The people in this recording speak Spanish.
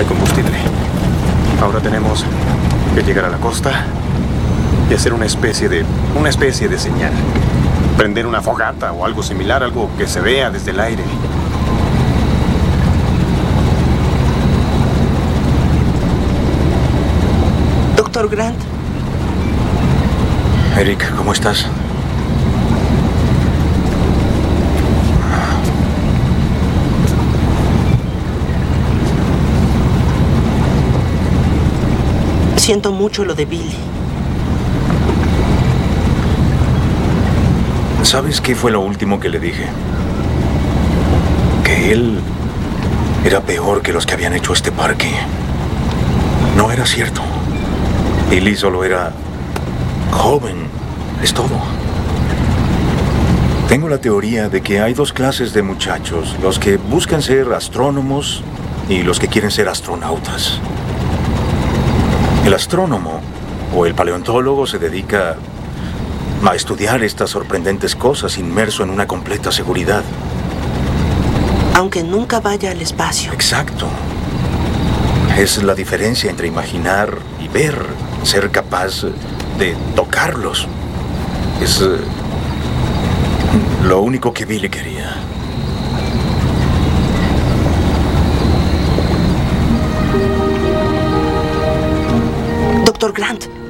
Hay combustible. Ahora tenemos que llegar a la costa y hacer una especie de señal. Prender una fogata o algo similar, algo que se vea desde el aire. Doctor Grant. Eric, ¿cómo estás? Siento mucho lo de Billy. ¿Sabes qué fue lo último que le dije? Que él era peor que los que habían hecho este parque. No era cierto. Billy solo era joven, es todo. Tengo la teoría de que hay dos clases de muchachos: los que buscan ser astrónomos y los que quieren ser astronautas. El astrónomo o el paleontólogo se dedica a estudiar estas sorprendentes cosas inmerso en una completa seguridad. Aunque nunca vaya al espacio. Exacto. Es la diferencia entre imaginar y ver, ser capaz de tocarlos. Es lo único que Billy quería. Doctor Grant.